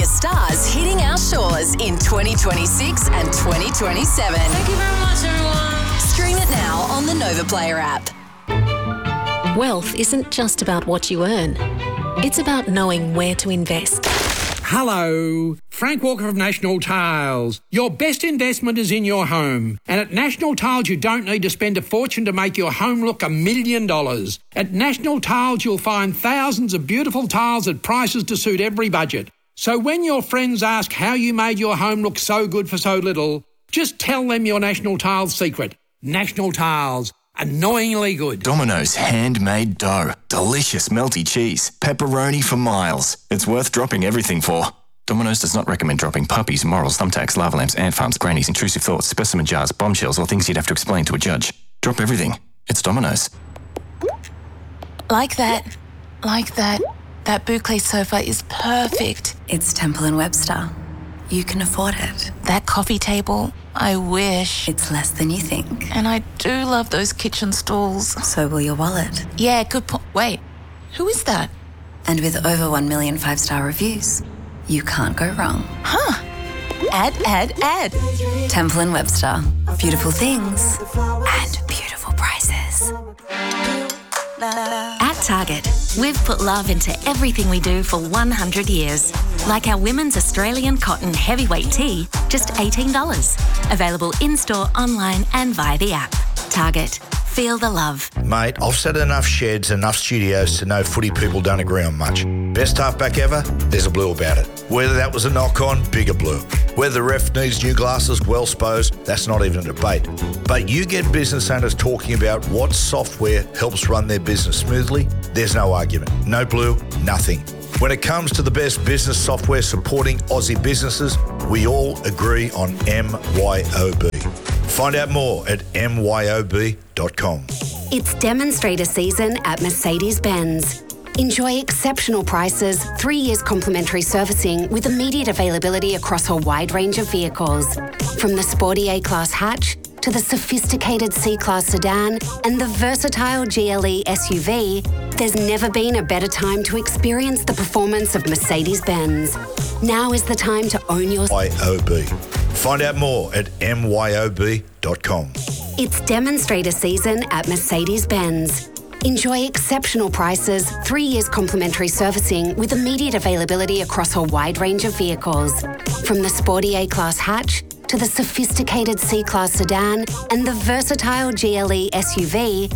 biggest stars hitting our shores in 2026 and 2027. Thank you very much, everyone. Stream it now on the Nova Player app. Wealth isn't just about what you earn. It's about knowing where to invest. Hello, Frank Walker of National Tiles. Your best investment is in your home. And at National Tiles, you don't need to spend a fortune to make your home look $1 million. At National Tiles, you'll find thousands of beautiful tiles at prices to suit every budget. So when your friends ask how you made your home look so good for so little, just tell them your National Tiles secret. National Tiles. Annoyingly good. Domino's handmade dough. Delicious melty cheese. Pepperoni for miles. It's worth dropping everything for. Domino's does not recommend dropping puppies, morals, thumbtacks, lava lamps, ant farms, grannies, intrusive thoughts, specimen jars, bombshells, or things you'd have to explain to a judge. Drop everything. It's Domino's. Like that. That boucle sofa is perfect. It's Temple & Webster. You can afford it. That coffee table, I wish. It's less than you think. And I do love those kitchen stools. So will your wallet. Yeah, good point. Wait, who is that? And with over 1 million 5-star reviews, you can't go wrong. Huh. Add. Temple & Webster. Beautiful things and beautiful prices. At Target, we've put love into everything we do for 100 years. Like our women's Australian cotton heavyweight tee, just $18. Available in-store, online and via the app. Target. Feel the love. Mate, I've set enough sheds, enough studios to know footy people don't agree on much. Best halfback ever? There's a blue about it. Whether that was a knock-on, bigger blue. Whether the ref needs new glasses, well sposed, that's not even a debate. But you get business owners talking about what software helps run their business smoothly, there's no argument. No blue, nothing. When it comes to the best business software supporting Aussie businesses, we all agree on MYOB. Find out more at myob.com. It's demonstrator season at Mercedes-Benz. Enjoy exceptional prices, 3 years complimentary servicing with immediate availability across a wide range of vehicles. From the sporty A-Class hatch to the sophisticated C-Class sedan and the versatile GLE SUV, there's never been a better time to experience the performance of Mercedes-Benz. Now is the time to own your MYOB. Find out more at myob.com. It's demonstrator season at Mercedes-Benz. Enjoy exceptional prices, 3 years complimentary servicing with immediate availability across a wide range of vehicles. From the sporty A-Class hatch to the sophisticated C-Class sedan and the versatile GLE SUV,